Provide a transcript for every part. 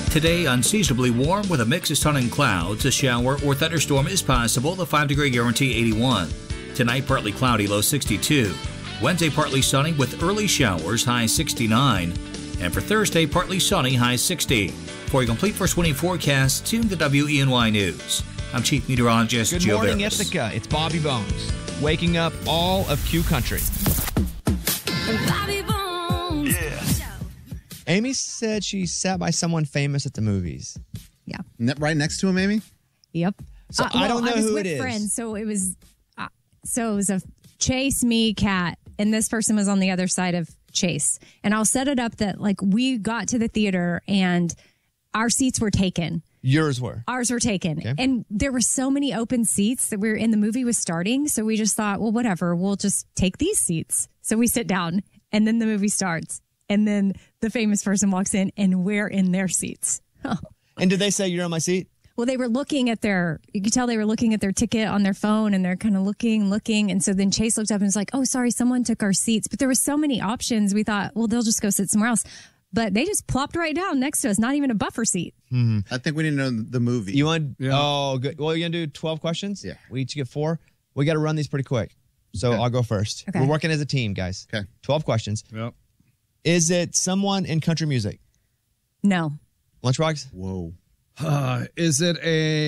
Today, unseasonably warm with a mix of sun and clouds. A shower or thunderstorm is possible. The 5-degree guarantee 81. Tonight, partly cloudy, low 62. Wednesday, partly sunny with early showers, high 69. And for Thursday, partly sunny, high 60. For a complete first 24 forecast, tune to WENY News. I'm Chief Meteorologist Good Joe morning, Barris. Ithaca. It's Bobby Bones, waking up all of Q Country. Bobby Bones. Yeah. Amy said she sat by someone famous at the movies. Yeah. Right next to him, Amy? Yep. So I don't know I was who with it is. friends, so it was a Chase, me, Kat, and this person was on the other side of Chase. And I'll set it up that like we got to the theater and our seats were taken. Yours were. Ours were taken. Okay. And there were so many open seats that we were in, the movie was starting. So we just thought, well, whatever, we'll just take these seats. So we sit down and then the movie starts. And then the famous person walks in and we're in their seats. And did they say you're on my seat? Well, they were looking at you could tell they were looking at their ticket on their phone and they're kind of looking. And so then Chase looked up and was like, oh, sorry, someone took our seats. But there were so many options. We thought, well, they'll just go sit somewhere else. But they just plopped right down next to us, not even a buffer seat. I think we need to know the movie. You want? Yeah. Oh, good. Well, you're going to do 12 questions? Yeah. We each get 4. We got to run these pretty quick. So Okay. I'll go first. Okay. We're working as a team, guys. Okay. 12 questions. Yep. Is it someone in country music? No. Lunchbox? Whoa. Is it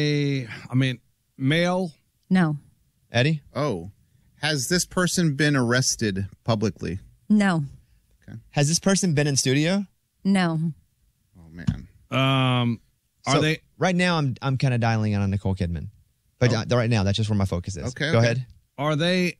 male? No. Eddie? Oh. Has this person been arrested publicly? No. Has this person been in studio? No. Oh, man. Are So, they? Right now, I'm kind of dialing in on Nicole Kidman. But right now, that's just where my focus is. Okay, Go okay. ahead. Are they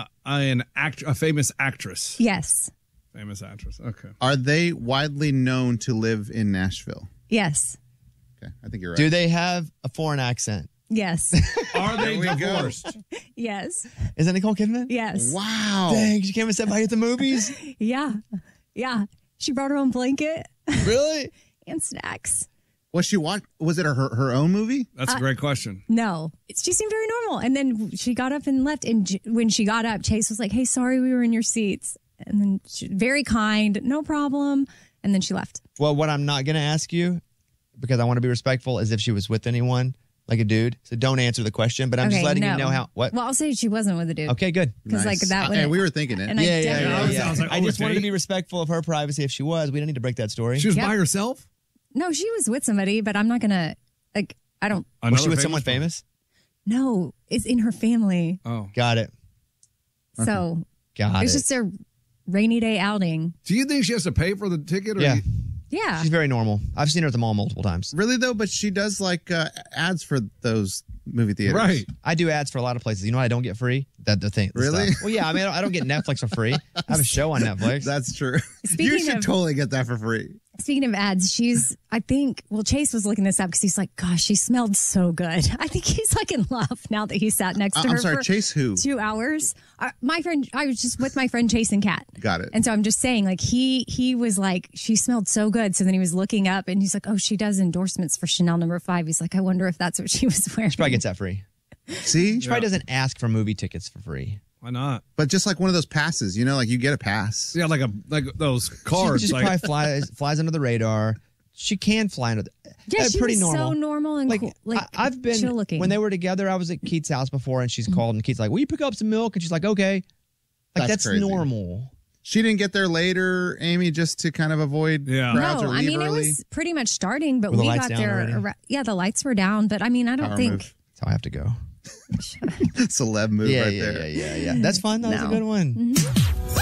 a famous actress? Yes. Famous actress. Okay. Are they widely known to live in Nashville? Yes. Okay. I think you're right. Do they have a foreign accent? Yes. Are they There we go. divorced? Yes. Is that Nicole Kidman? Yes. Wow. Dang, she came and said by at the movies? Yeah. Yeah. She brought her own blanket Really? and snacks. Was it her own movie? That's a great question. No, she seemed very normal. And then she got up and left. And when she got up, Chase was like, hey, sorry, we were in your seats. And then very kind, no problem. And then she left. Well, what I'm not going to ask you, because I want to be respectful, is if she was with anyone, like a dude. So don't answer the question, but I'm just letting you know how. What? Well, I'll say she wasn't with a dude. Okay, good. Because like that would. And we were thinking it. And I definitely- I was like, I just oh, wanted to date? be respectful of her privacy. If she was, we don't need to break that story. She was Yep. by herself? No, she was with somebody, but I'm not going to, I don't. Was she Another with someone person? famous? No, it's in her family. Oh. Got it. So Got it was it. just a rainy day outing. Do you think she has to pay for the ticket? Or Yeah. Yeah. She's very normal. I've seen her at the mall multiple times. Really, though? But she does like ads for those movie theaters. Right. I do ads for a lot of places. You know what I don't get free? The thing. the Really? stuff. Well, yeah. I mean, I don't get Netflix for free. I have a show on Netflix. That's true. Speaking You should of- totally get that for free. Speaking of ads, Chase was looking this up because he's like, gosh, she smelled so good. I think he's like in love now that he sat next to her. I'm sorry, for Chase who? 2 hours. I was just with my friend Chase and Kat. Got it. And so I'm just saying, like, he was like, she smelled so good. So then he was looking up and he's like, oh, she does endorsements for Chanel No. 5. He's like, I wonder if that's what she was wearing. She probably gets that free. See? She probably doesn't ask for movie tickets for free. Why not? But just like one of those passes, like you get a pass. Yeah, like those She cards. just Like, probably flies under the radar. She can fly under the Yeah, she pretty was normal. so normal and Like, cool. Like, I've been, chill looking. when they were together, I was at Keith's house before and she's called and Keith's like, will you pick up some milk? And she's like, okay. Like, that's crazy. normal. She didn't get there later, Amy, just to kind of avoid Yeah. crowds No, or I leave mean, early. it was pretty much starting, but Were the we lights got down there. already? Yeah, the lights were down, but I mean, I don't Power think. move. That's how I have to go. Celeb move right there. Yeah. That's fun. That was a No. good one.